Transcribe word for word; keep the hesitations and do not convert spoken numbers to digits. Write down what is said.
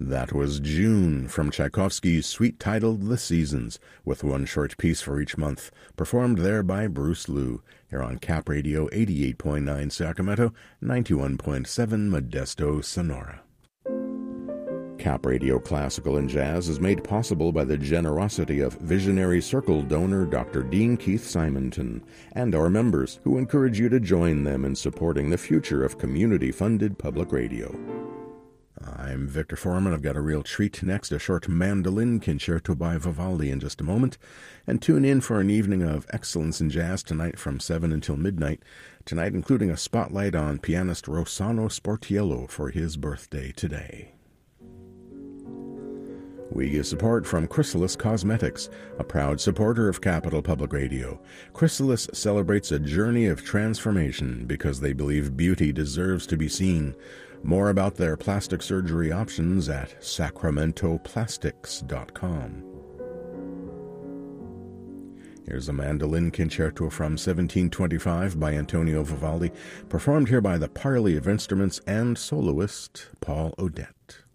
That was June from Tchaikovsky's suite titled The Seasons, with one short piece for each month, performed there by Bruce Liu, here on Cap Radio eighty-eight point nine Sacramento, ninety-one point seven Modesto, Sonora. Cap Radio Classical and Jazz is made possible by the generosity of Visionary Circle donor Doctor Dean Keith Simonton and our members, who encourage you to join them in supporting the future of community-funded public radio. I'm Victor Foreman. I've got a real treat next, a short mandolin concerto by Vivaldi in just a moment. And tune in for an evening of excellence in jazz tonight from seven until midnight. Tonight including a spotlight on pianist Rossano Sportiello for his birthday today. We get support from Chrysalis Cosmetics, a proud supporter of Capital Public Radio. Chrysalis celebrates a journey of transformation because they believe beauty deserves to be seen. More about their plastic surgery options at sacramento plastics dot com. Here's a mandolin concerto from seventeen twenty-five by Antonio Vivaldi, performed here by the Parley of Instruments and soloist Paul Odette.